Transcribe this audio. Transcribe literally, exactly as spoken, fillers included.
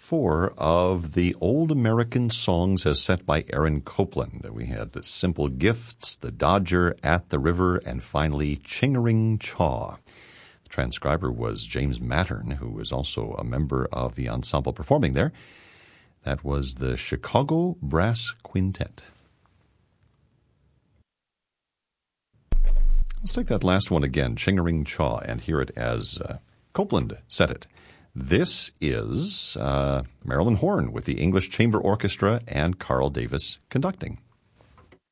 four of the Old American Songs as set by Aaron Copland. We had the Simple Gifts, The Dodger, At the River, and finally Chingering Chaw. The transcriber was James Mattern, who was also a member of the ensemble performing there. That was the Chicago Brass Quintet. Let's take that last one again, Chingering Chaw, and hear it as uh, Copland said it. This is uh, Marilyn Horne with the English Chamber Orchestra and Carl Davis conducting.